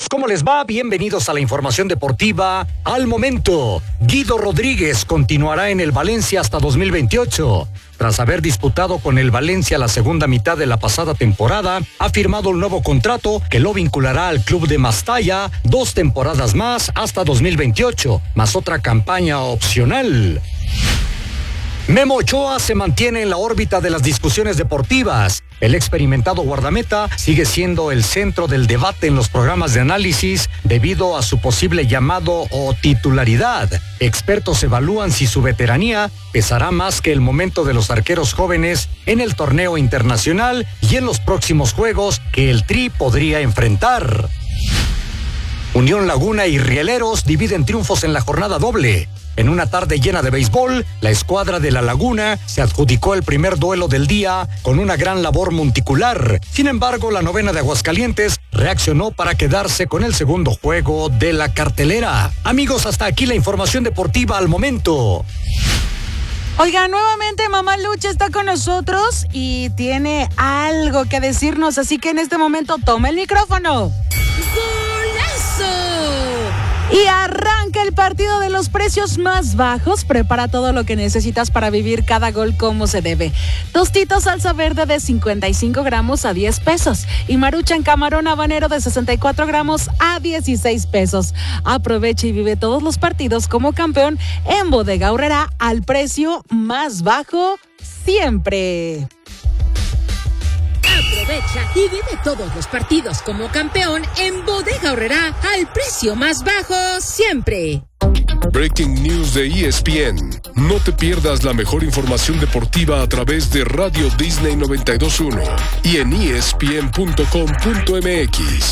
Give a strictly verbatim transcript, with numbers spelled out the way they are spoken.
¿cómo les va? Bienvenidos a la información deportiva al momento. Guido Rodríguez continuará en el Valencia hasta dos mil veintiocho. Tras haber disputado con el Valencia la segunda mitad de la pasada temporada, ha firmado un nuevo contrato que lo vinculará al club de Mestalla dos temporadas más hasta dos mil veintiocho, más otra campaña opcional. Memo Ochoa se mantiene en la órbita de las discusiones deportivas. El experimentado guardameta sigue siendo el centro del debate en los programas de análisis debido a su posible llamado o titularidad. Expertos evalúan si su veteranía pesará más que el momento de los arqueros jóvenes en el torneo internacional y en los próximos juegos que el Tri podría enfrentar. Unión Laguna y Rieleros dividen triunfos en la jornada doble. En una tarde llena de béisbol, la escuadra de La Laguna se adjudicó el primer duelo del día con una gran labor monticular. Sin embargo, la novena de Aguascalientes reaccionó para quedarse con el segundo juego de la cartelera. Amigos, hasta aquí la información deportiva al momento. Oiga, nuevamente Mamá Lucha está con nosotros y tiene algo que decirnos, así que en este momento toma el micrófono. ¡Golazo! Y arranca el partido de los precios más bajos. Prepara todo lo que necesitas para vivir cada gol como se debe. Tostitos salsa verde de cincuenta y cinco gramos a diez pesos. Y Maruchan camarón habanero de sesenta y cuatro gramos a dieciséis pesos. Aprovecha y vive todos los partidos como campeón en Bodega Aurrerá al precio más bajo siempre. Aprovecha y vive todos los partidos como campeón en Bodega Aurrerá al precio más bajo siempre. Breaking News de E S P N. No te pierdas la mejor información deportiva a través de Radio Disney noventa y dos punto uno y en E S P N punto com punto M X.